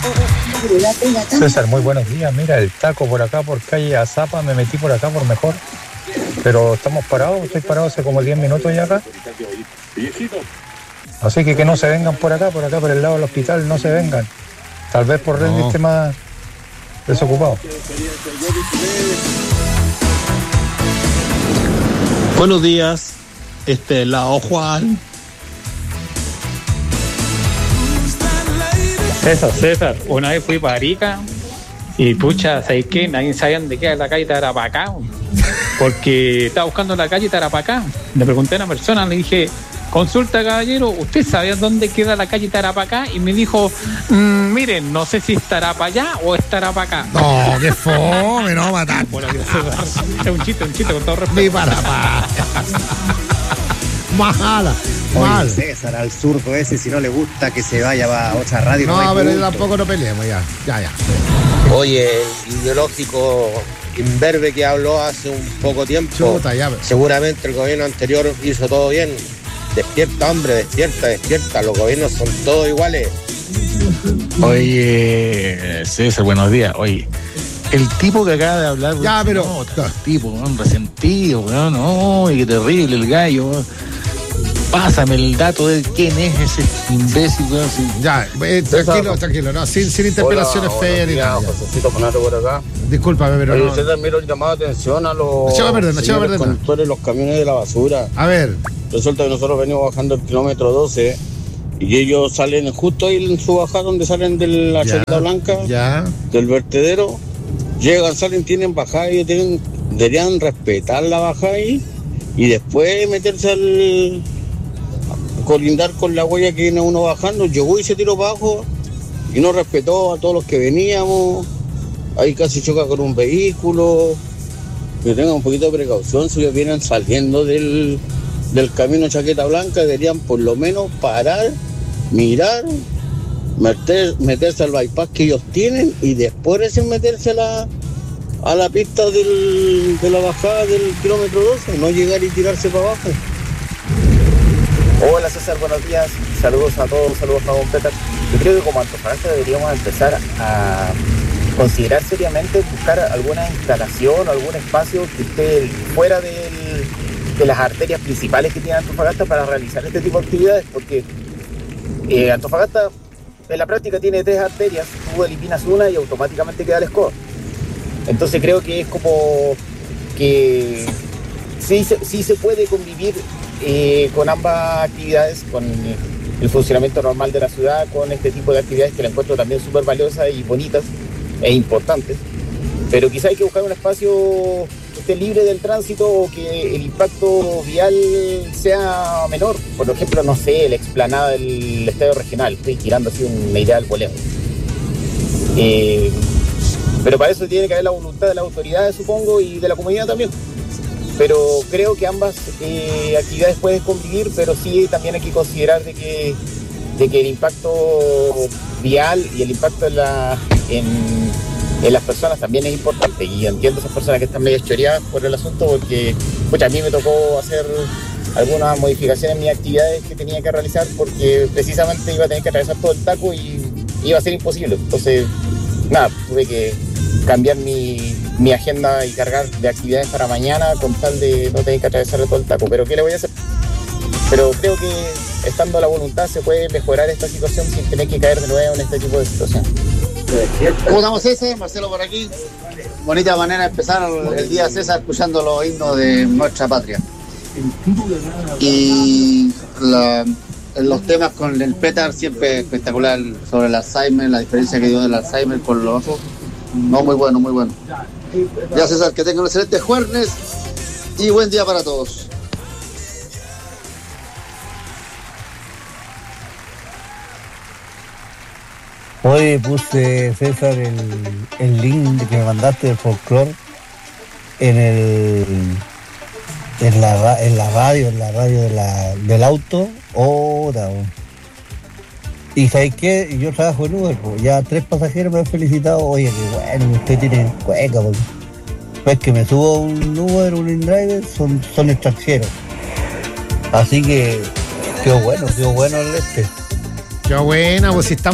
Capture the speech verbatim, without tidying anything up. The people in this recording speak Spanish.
César, muy buenos días. Mira, el taco por acá, por calle Azapa, me metí por acá por mejor. Pero estamos parados, estoy parado hace como diez minutos ya acá. Así que que no se vengan por acá, por acá por el lado del hospital, no se vengan. Tal vez por Rendy No. esté más desocupado. Buenos días, este es la O Juan. César, César, una vez fui para Arica y pucha, ¿sabes qué? Nadie sabía dónde queda la calle Tarapacá, porque estaba buscando la calle Tarapacá. Le pregunté a una persona, le dije, consulta caballero, ¿usted sabe dónde queda la calle Tarapacá? Y me dijo, mmm, miren, no sé si estará para allá o estará para acá. No, qué fome, no matar. Bueno, es un chiste, un chiste con todo respeto. Ni para pa. Mala, mal. Oye, César, al zurdo ese, si no le gusta que se vaya a otra radio. No, hay pero punto. tampoco no peleemos, ya, ya, ya. Oye, el ideológico imberbe que habló hace un poco tiempo, Chuta, ya. seguramente el gobierno anterior hizo todo bien. Despierta, hombre, despierta, despierta. Los gobiernos son todos iguales. Oye, César, buenos días. Oye, el tipo que acaba de hablar, Ya, pero- no, tal tipo, un resentido, weón, no, qué terrible el gallo, weón. Pásame el dato de quién es ese imbécil, weón. Sí. Ya, eh, tranquilo, tranquilo, no, sin, sin interpelaciones feas ni nada. ya. Josecito Conato por acá. Discúlpame, pero Oye, no. usted también lo llamaba atención a los No se va a perder, no se va a señores perder nada. conductores de los camiones de la basura. A ver, Resulta que nosotros venimos bajando el kilómetro doce y ellos salen justo ahí en su bajada donde salen de la Ya, chaqueta blanca, ya. del vertedero. Llegan, salen, tienen bajada y tienen, deberían respetar la bajada ahí y después meterse al colindar con la huella que viene uno bajando. Llegó y se tiró para abajo y no respetó a todos los que veníamos. Ahí casi choca con un vehículo. Que tengan un poquito de precaución si ellos vienen saliendo del, del camino chaqueta blanca, deberían por lo menos parar, mirar, meter, meterse al bypass que ellos tienen y después recién meterse a la, a la pista del, de la bajada del kilómetro doce, no llegar y tirarse para abajo. Hola César, buenos días, saludos a todos, saludos a Don Peter. Yo creo que como Antofagasta deberíamos empezar a considerar seriamente buscar alguna instalación o algún espacio que esté fuera del, de las arterias principales que tiene Antofagasta para realizar este tipo de actividades, porque eh, Antofagasta en la práctica tiene tres arterias, tú eliminas una y automáticamente queda el escoba. Entonces creo que es como que sí, se- sí se puede convivir eh, con ambas actividades, con el funcionamiento normal de la ciudad, con este tipo de actividades que la encuentro también súper valiosas y bonitas e importantes, pero quizá hay que buscar un espacio que esté libre del tránsito o que el impacto vial sea menor. Por ejemplo, no sé, la explanada del estadio regional, estoy tirando así una idea al voleo. Eh, pero para eso tiene que haber la voluntad de las autoridades, supongo, y de la comunidad también. Pero creo que ambas eh, actividades pueden convivir, pero sí también hay que considerar de que, de que el impacto vial y el impacto en, la, en, en las personas también es importante. Y entiendo a esas personas que están medio choreadas por el asunto, porque pues, a mí me tocó hacer algunas modificaciones en mis actividades que tenía que realizar, porque precisamente iba a tener que atravesar todo el taco y iba a ser imposible. Entonces, nada, tuve que cambiar mi, mi agenda y cargar de actividades para mañana con tal de no tener que atravesar todo el taco. Pero ¿qué le voy a hacer? Pero creo que estando la voluntad se puede mejorar esta situación sin tener que caer de nuevo en este tipo de situación. ¿Cómo estamos, César? Marcelo por aquí. Bonita manera de empezar el día, César, escuchando los himnos de nuestra patria. Y la, los temas con el Petar siempre espectacular sobre el Alzheimer, la diferencia que dio del Alzheimer con los ojos. No, muy bueno, muy bueno. Ya, César, que tengan un excelente jueves y buen día para todos. Hoy puse, César, el, el link que me mandaste del folclore en el en la, ra- en la radio, en la radio de la, del auto. Oh, no. Y ¿sabes qué? Yo trabajo en Uber, pues, ya tres pasajeros me han felicitado. Oye, qué bueno, usted tiene cueca, porque pues que me subo a un Uber, un InDriver, son, son extranjeros. Así que, qué bueno, qué bueno el este. Qué buena, pues si estamos